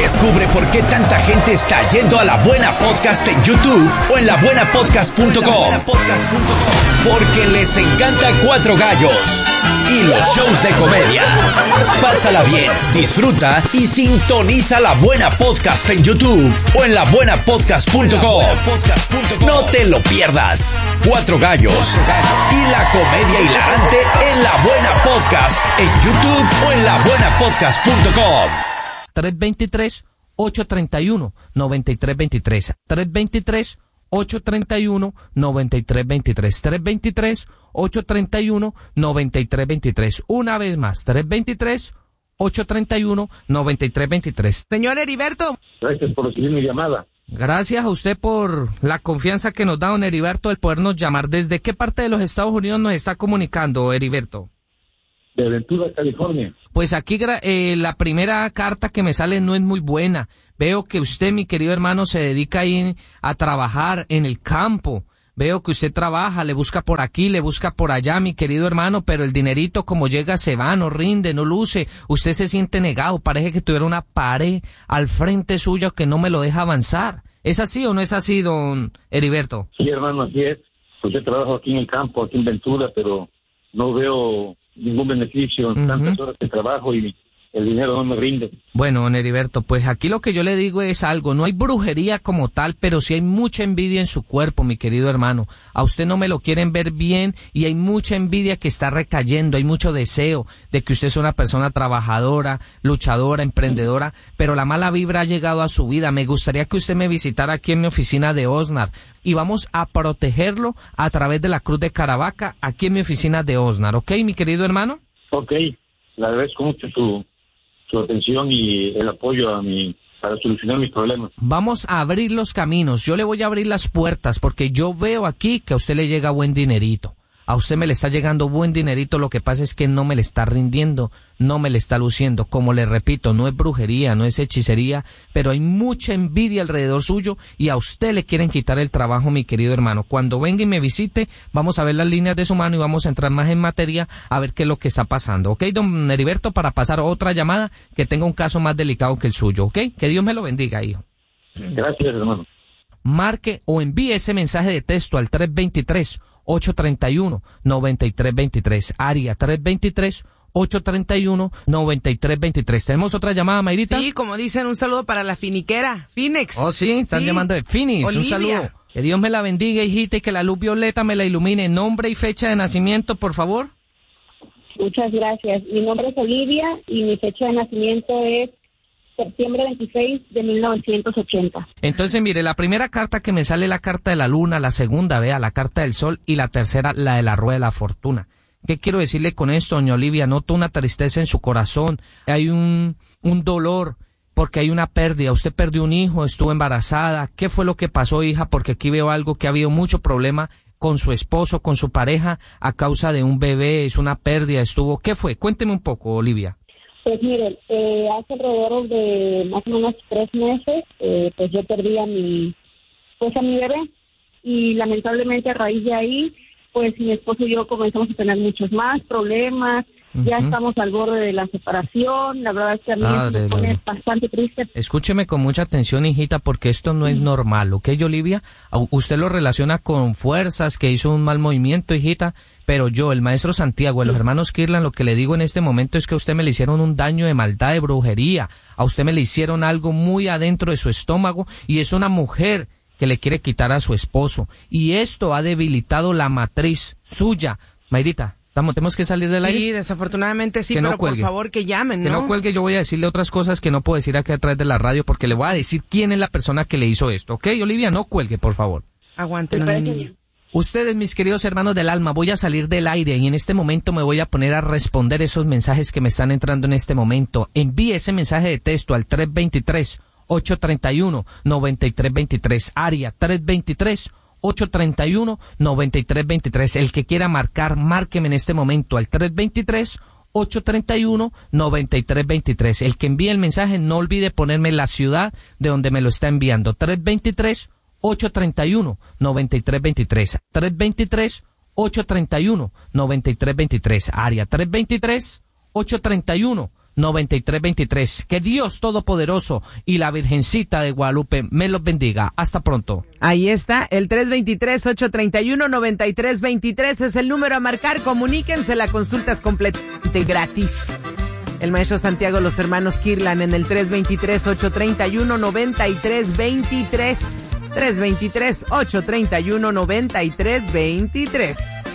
Descubre por qué tanta gente está yendo a La Buena Podcast en YouTube o en labuenapodcast.com. Porque les encanta Cuatro Gallos y los shows de comedia. Pásala bien, disfruta y sintoniza La Buena Podcast en YouTube o en labuenapodcast.com. No te lo pierdas. Cuatro Gallos y la comedia hilarante en La Buena Podcast en YouTube o en labuenapodcast.com. 323-831-9323. 323-831-9323. 323-831-9323. Una vez más, 323-831-9323. Señor Heriberto. Gracias por recibir mi llamada. Gracias a usted por la confianza que nos da, don Heriberto, el podernos llamar. ¿Desde qué parte de los Estados Unidos nos está comunicando, Heriberto? De Ventura, California. Pues aquí la primera carta que me sale no es muy buena. Veo que usted, mi querido hermano, se dedica ahí a trabajar en el campo. Veo que usted trabaja, le busca por aquí, le busca por allá, mi querido hermano, pero el dinerito como llega se va, no rinde, no luce. Usted se siente negado, parece que tuviera una pared al frente suyo que no me lo deja avanzar. ¿Es así o no es así, don Heriberto? Sí, hermano, así es. Pues yo trabajo aquí en el campo, aquí en Ventura, pero no veo ningún beneficio en tantas horas de trabajo y el dinero no me rinde. Bueno, don Heriberto, pues aquí lo que yo le digo es algo, no hay brujería como tal, pero sí hay mucha envidia en su cuerpo, mi querido hermano. A usted no me lo quieren ver bien y hay mucha envidia que está recayendo, hay mucho deseo de que usted es una persona trabajadora, luchadora, emprendedora, pero la mala vibra ha llegado a su vida. Me gustaría que usted me visitara aquí en mi oficina de Oxnard y vamos a protegerlo a través de la Cruz de Caravaca aquí en mi oficina de Oxnard, ¿ok, mi querido hermano? Ok, le agradezco mucho su atención y el apoyo para solucionar mis problemas. Vamos a abrir los caminos, yo le voy a abrir las puertas porque yo veo aquí que a usted le llega buen dinerito. A usted me le está llegando buen dinerito, lo que pasa es que no me le está rindiendo, no me le está luciendo. Como le repito, no es brujería, no es hechicería, pero hay mucha envidia alrededor suyo y a usted le quieren quitar el trabajo, mi querido hermano. Cuando venga y me visite, vamos a ver las líneas de su mano y vamos a entrar más en materia a ver qué es lo que está pasando. ¿Ok, don Heriberto? Para pasar otra llamada que tenga un caso más delicado que el suyo, ¿ok? Que Dios me lo bendiga, hijo. Gracias, hermano. Marque o envíe ese mensaje de texto al 323-831-9323, área 323-831-9323. ¿Tenemos otra llamada, Mayrita? Sí, como dicen, un saludo para la finiquera, Phoenix. Oh, sí, están llamando de Phoenix, Olivia. Un saludo. Que Dios me la bendiga, hijita, y que la luz violeta me la ilumine. Nombre y fecha de nacimiento, por favor. Muchas gracias. Mi nombre es Olivia y mi fecha de nacimiento es septiembre 26 de 1980. Entonces, mire, la primera carta que me sale es la carta de la luna, la segunda, vea, la carta del sol, y la tercera, la de la rueda de la fortuna. ¿Qué quiero decirle con esto, doña Olivia? Noto una tristeza en su corazón, hay un dolor, porque hay una pérdida. Usted perdió un hijo, estuvo embarazada. ¿Qué fue lo que pasó, hija? Porque aquí veo algo, que ha habido mucho problema con su esposo, con su pareja, a causa de un bebé, es una pérdida, estuvo. ¿Qué fue? Cuénteme un poco, Olivia. Pues miren, hace alrededor de más o menos 3 meses, pues yo perdí a mi bebé y lamentablemente a raíz de ahí, pues mi esposo y yo comenzamos a tener muchos más problemas. Ya estamos al borde de la separación. La verdad es que a mí me pone bastante triste. Escúcheme con mucha atención, hijita, porque esto no es normal, ¿ok, Olivia? Usted lo relaciona con fuerzas, que hizo un mal movimiento, hijita, pero yo, el maestro Santiago, los hermanos Kirlan, lo que le digo en este momento es que a usted me le hicieron un daño de maldad, de brujería. A usted me le hicieron algo muy adentro de su estómago y es una mujer que le quiere quitar a su esposo. Y esto ha debilitado la matriz suya. Mayrita, tenemos que salir del aire. Sí, desafortunadamente sí, que pero no cuelgue. Por favor que llamen, ¿no? Que no cuelgue, yo voy a decirle otras cosas que no puedo decir aquí atrás de la radio porque le voy a decir quién es la persona que le hizo esto, ¿ok, Olivia? No cuelgue, por favor. Aguántenos, mi niña. Ustedes, mis queridos hermanos del alma, voy a salir del aire y en este momento me voy a poner a responder esos mensajes que me están entrando en este momento. Envíe ese mensaje de texto al 323-831-9323, área 323-831-9323. El que quiera marcar, márqueme en este momento al 323-831-9323. El que envíe el mensaje, no olvide ponerme la ciudad de donde me lo está enviando. 323-831-9323. 323-831-9323. Área 323-831-9323. 9323. Que Dios Todopoderoso y la Virgencita de Guadalupe me los bendiga. Hasta pronto. Ahí está, el 323-831-9323 es el número a marcar. Comuníquense, la consulta es completamente gratis. El maestro Santiago, los hermanos Kirlan en el 323-831-9323. 323-831-9323.